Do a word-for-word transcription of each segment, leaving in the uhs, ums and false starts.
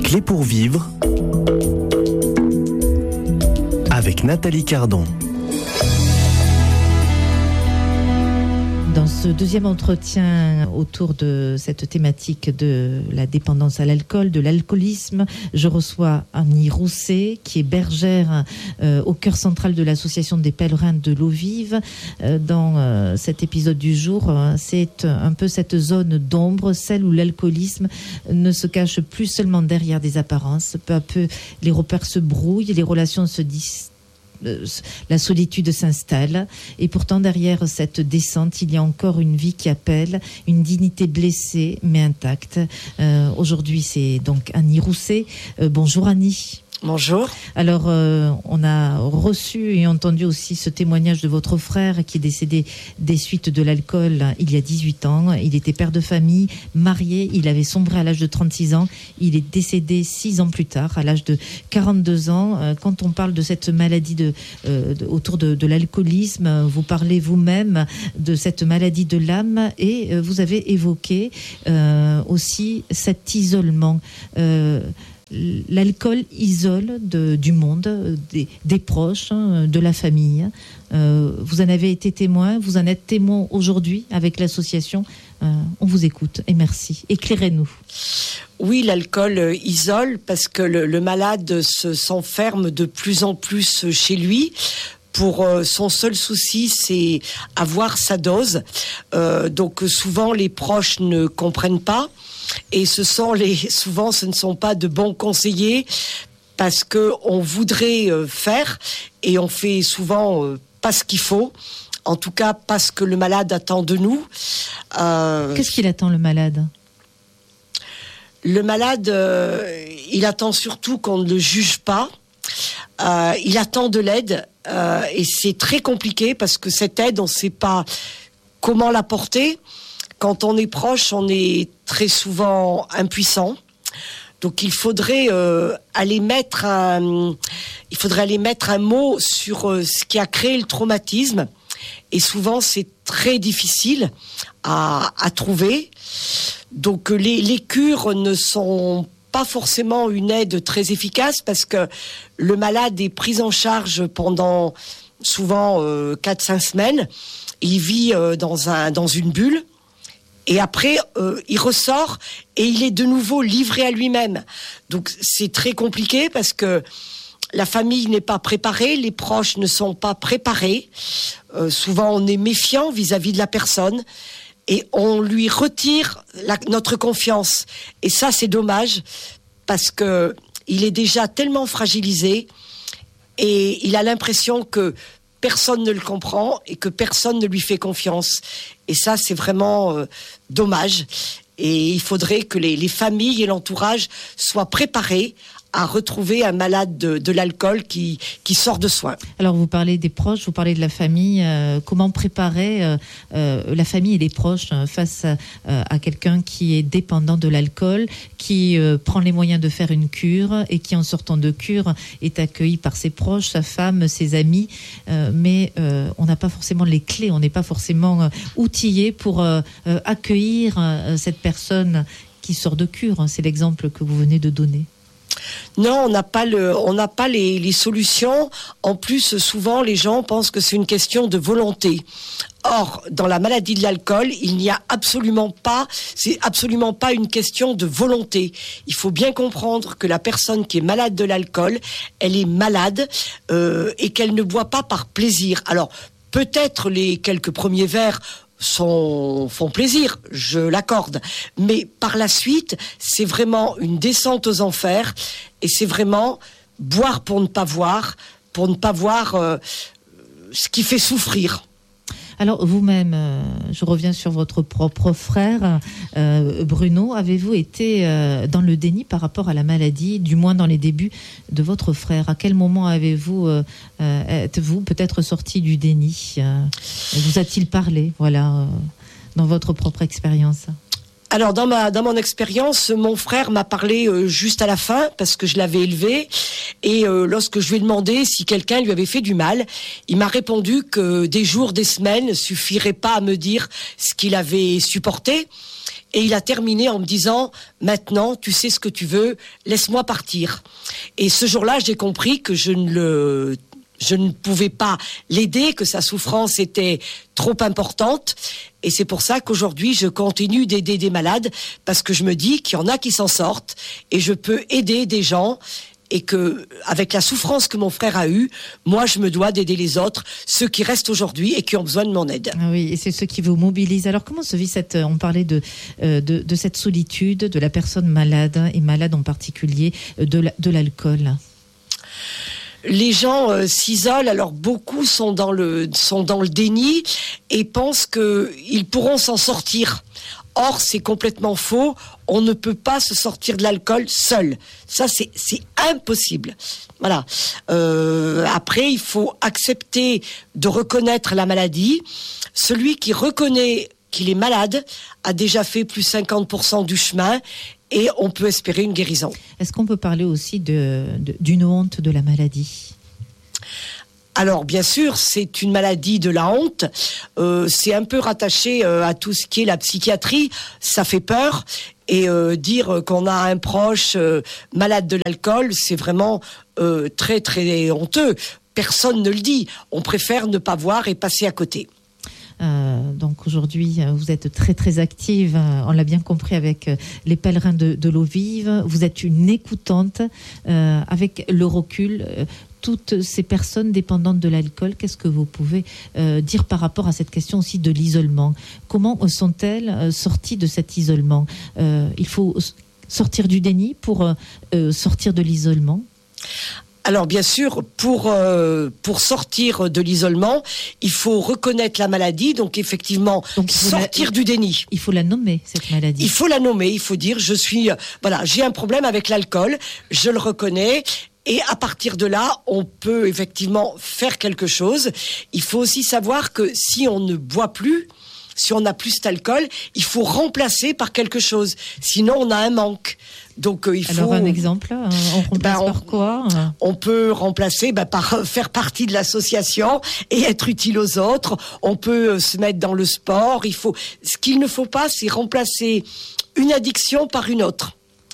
Clés pour vivre avec Nathalie Cardon. Dans ce deuxième entretien autour de cette thématique de la dépendance à l'alcool, de l'alcoolisme, je reçois Annie Rousset, qui est bergère euh, au cœur central de l'association des pèlerins de l'eau vive. Euh, dans euh, cet épisode du jour, euh, c'est un peu cette zone d'ombre, celle où l'alcoolisme ne se cache plus seulement derrière des apparences. Peu à peu, les repères se brouillent, les relations se disent. La solitude s'installe et pourtant derrière cette descente il y a encore une vie qui appelle, une dignité blessée mais intacte. Euh, aujourd'hui c'est donc Annie Rousset. Euh, bonjour Annie. Bonjour. Alors, euh, on a reçu et entendu aussi ce témoignage de votre frère qui est décédé des suites de l'alcool il y a dix-huit ans. Il était père de famille, marié, il avait sombré à l'âge de trente-six ans. Il est décédé six ans plus tard, à l'âge de quarante-deux ans. Euh, quand on parle de cette maladie de, euh, de, autour de, de l'alcoolisme, vous parlez vous-même de cette maladie de l'âme et euh, vous avez évoqué euh, aussi cet isolement. Euh, L'alcool isole de, du monde, des, des proches, hein, de la famille. Euh, vous en avez été témoin, vous en êtes témoin aujourd'hui avec l'association. Euh, on vous écoute et merci. Éclairez-nous. Oui, l'alcool isole parce que le, le malade se, s'enferme de plus en plus chez lui. Pour euh, son seul souci, c'est avoir sa dose. Euh, donc souvent, les proches ne comprennent pas. Et ce sont les, souvent, ce ne sont pas de bons conseillers parce que on voudrait euh, faire et on fait souvent euh, pas ce qu'il faut. En tout cas, pas ce que le malade attend de nous. Euh, Qu'est-ce qu'il attend, le malade ? Le malade, euh, il attend surtout qu'on ne le juge pas. Euh, il attend de l'aide euh, et c'est très compliqué parce que cette aide, on ne sait pas comment l'apporter. Quand on est proche, on est très souvent impuissant. Donc il faudrait euh, aller mettre un, il faudrait aller mettre un mot sur euh, ce qui a créé le traumatisme. Et souvent c'est très difficile à, à trouver. Donc les, les cures ne sont pas forcément une aide très efficace parce que le malade est pris en charge pendant souvent euh, quatre à cinq semaines. Il vit euh, dans un dans une bulle. Et après, euh, il ressort et il est de nouveau livré à lui-même. Donc c'est très compliqué parce que la famille n'est pas préparée, les proches ne sont pas préparés. Euh, souvent, on est méfiant vis-à-vis de la personne et on lui retire la, notre confiance. Et ça, c'est dommage parce que il est déjà tellement fragilisé et il a l'impression que personne ne le comprend et que personne ne lui fait confiance. Et ça, c'est vraiment euh, dommage. Et il faudrait que les, les familles et l'entourage soient préparés à retrouver un malade de, de l'alcool qui, qui sort de soins. Alors, vous parlez des proches, vous parlez de la famille. Euh, comment préparer euh, euh, la famille et les proches euh, face à, euh, à quelqu'un qui est dépendant de l'alcool, qui euh, prend les moyens de faire une cure et qui, en sortant de cure, est accueilli par ses proches, sa femme, ses amis. Euh, mais euh, on n'a pas forcément les clés, on n'est pas forcément euh, outillé pour euh, euh, accueillir euh, cette personne qui sort de cure. C'est l'exemple que vous venez de donner. Non, on n'a pas le, on n'a pas les, les solutions. En plus, souvent, les gens pensent que c'est une question de volonté. Or, dans la maladie de l'alcool, il n'y a absolument pas, c'est absolument pas une question de volonté. Il faut bien comprendre que la personne qui est malade de l'alcool, elle est malade euh, et qu'elle ne boit pas par plaisir. Alors, peut-être les quelques premiers verres Sont, font plaisir, je l'accorde. Mais par la suite, c'est vraiment une descente aux enfers et c'est vraiment boire pour ne pas voir, pour ne pas voir euh, ce qui fait souffrir. Alors vous-même, euh, je reviens sur votre propre frère, euh, Bruno, avez-vous été euh, dans le déni par rapport à la maladie, du moins dans les débuts de votre frère ? À quel moment avez-vous, euh, euh, êtes-vous peut-être sorti du déni ? euh, Vous a-t-il parlé, voilà, euh, dans votre propre expérience ? Alors dans ma dans mon expérience, mon frère m'a parlé euh, juste à la fin parce que je l'avais élevé et euh, lorsque je lui ai demandé si quelqu'un lui avait fait du mal, il m'a répondu que des jours, des semaines ne suffiraient pas à me dire ce qu'il avait supporté Et il a terminé en me disant, maintenant, tu sais ce que tu veux, laisse-moi partir. Et ce jour-là, j'ai compris que je ne le... Je ne pouvais pas l'aider, que sa souffrance était trop importante. Et c'est pour ça qu'aujourd'hui, je continue d'aider des malades, parce que je me dis qu'il y en a qui s'en sortent, et je peux aider des gens, et que, avec la souffrance que mon frère a eue, moi, je me dois d'aider les autres, ceux qui restent aujourd'hui et qui ont besoin de mon aide. Ah oui, et c'est ceux qui vous mobilisent. Alors, comment se vit cette... On parlait de, euh, de, de cette solitude, de la personne malade, et malade en particulier, de, la, de l'alcool. Les gens euh, s'isolent, alors beaucoup sont dans le sont dans le déni et pensent que ils pourront s'en sortir. Or, c'est complètement faux. On ne peut pas se sortir de l'alcool seul. Ça, c'est c'est impossible. Voilà. Euh, après, il faut accepter de reconnaître la maladie. Celui qui reconnaît qu'il est malade a déjà fait plus cinquante pour cent du chemin. Et on peut espérer une guérison. Est-ce qu'on peut parler aussi de, de, d'une honte de la maladie ? Alors, bien sûr, c'est une maladie de la honte. Euh, c'est un peu rattaché euh, à tout ce qui est la psychiatrie. Ça fait peur. Et euh, dire qu'on a un proche euh, malade de l'alcool, c'est vraiment euh, très, très honteux. Personne ne le dit. On préfère ne pas voir et passer à côté. Euh, donc aujourd'hui, vous êtes très très active, on l'a bien compris avec les pèlerins de, de l'eau vive. Vous êtes une écoutante euh, avec le recul. Euh, toutes ces personnes dépendantes de l'alcool, qu'est-ce que vous pouvez euh, dire par rapport à cette question aussi de l'isolement ? Comment sont-elles sorties de cet isolement ? euh, Il faut sortir du déni pour euh, sortir de l'isolement ? Alors bien sûr, pour euh, pour sortir de l'isolement, il faut reconnaître la maladie, donc effectivement donc, sortir la, du déni. Il faut la nommer, cette maladie. Il faut la nommer, il faut dire je suis voilà, j'ai un problème avec l'alcool, je le reconnais. Et à partir de là, on peut effectivement faire quelque chose. Il faut aussi savoir que si on ne boit plus, si on n'a plus cet alcool, il faut remplacer par quelque chose. Sinon, on a un manque. Donc, euh, il faut. Alors, un exemple, on remplace ben, on, par quoi ? On peut remplacer ben, par faire partie de l'association et être utile aux autres. On peut euh, se mettre dans le sport. Il faut. Ce qu'il ne faut pas, c'est remplacer une addiction par une autre.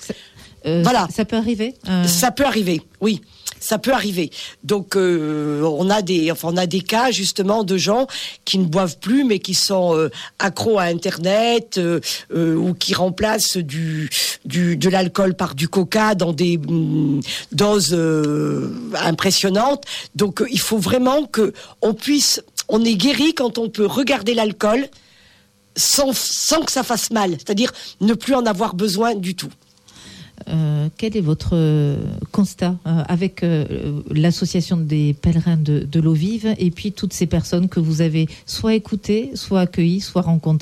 Euh, voilà. Ça peut arriver. Euh... Ça peut arriver, oui. Ça peut arriver. Donc, euh, on a des, enfin, on a des cas justement de gens qui ne boivent plus, mais qui sont euh, accros à Internet euh, euh, ou qui remplacent du, du, de l'alcool par du coca dans des mm, doses euh, impressionnantes. Donc, euh, il faut vraiment que on puisse, on est guéri quand on peut regarder l'alcool sans, sans que ça fasse mal. C'est-à-dire ne plus en avoir besoin du tout. Euh, quel est votre euh, constat euh, avec euh, l'association des pèlerins de, de l'eau vive et puis toutes ces personnes que vous avez soit écoutées, soit accueillies, soit rencontrées ?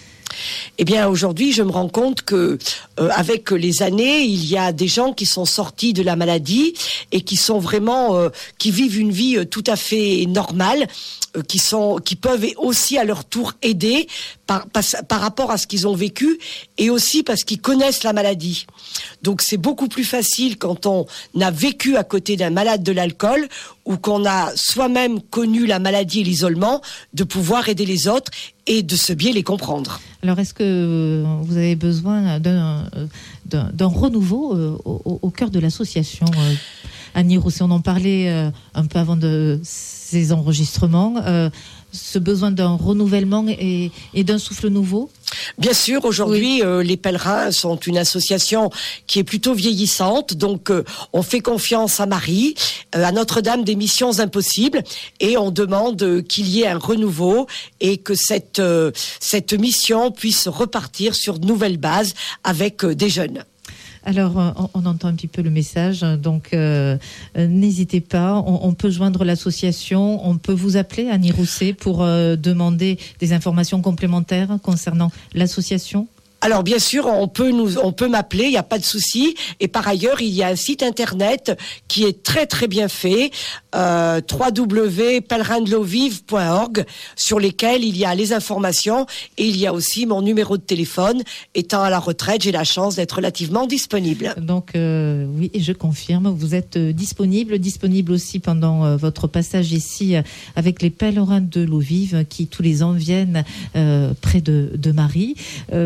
Eh bien, aujourd'hui, je me rends compte que, euh, avec les années, il y a des gens qui sont sortis de la maladie et qui sont vraiment, euh, qui vivent une vie euh, tout à fait normale, euh, qui sont, qui peuvent aussi à leur tour aider par, par, par rapport à ce qu'ils ont vécu et aussi parce qu'ils connaissent la maladie. Donc, c'est beaucoup plus facile quand on a vécu à côté d'un malade de l'alcool ou qu'on a soi-même connu la maladie et l'isolement, de pouvoir aider les autres et de se bien les comprendre. Alors, est-ce que vous avez besoin d'un, d'un, d'un renouveau euh, au, au cœur de l'association euh, Annie Rousset, on en parlait euh, un peu avant de ces enregistrements. Euh, ce besoin d'un renouvellement et, et d'un souffle nouveau ? Bien sûr, aujourd'hui, oui. euh, les pèlerins sont une association qui est plutôt vieillissante, donc euh, on fait confiance à Marie, euh, à Notre-Dame des Missions Impossibles, et on demande euh, qu'il y ait un renouveau et que cette, euh, cette mission puisse repartir sur de nouvelles bases avec euh, des jeunes. Alors, on, on entend un petit peu le message, donc euh, euh, n'hésitez pas, on, on peut joindre l'association, on peut vous appeler, Annie Rousset, pour euh, demander des informations complémentaires concernant l'association. Alors bien sûr, on peut nous, on peut m'appeler, il n'y a pas de souci. Et par ailleurs, il y a un site internet qui est très très bien fait, euh, w w w point pèlerin de l'eau vive point org, sur lesquels il y a les informations et il y a aussi mon numéro de téléphone. Étant à la retraite, j'ai la chance d'être relativement disponible. Donc euh, oui, et je confirme, vous êtes disponible, disponible aussi pendant euh, votre passage ici euh, avec les pèlerins de l'eau vive qui tous les ans viennent euh, près de, de Marie. Euh, Annie Rousset,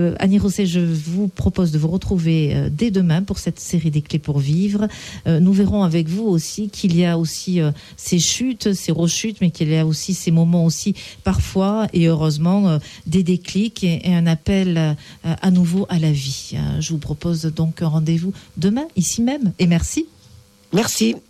Fossé, je vous propose de vous retrouver euh, dès demain pour cette série des clés pour vivre. Euh, nous verrons avec vous aussi qu'il y a aussi euh, ces chutes, ces rechutes, mais qu'il y a aussi ces moments aussi parfois et heureusement euh, des déclics et, et un appel euh, à nouveau à la vie. Euh, je vous propose donc un rendez-vous demain ici même et merci. Merci.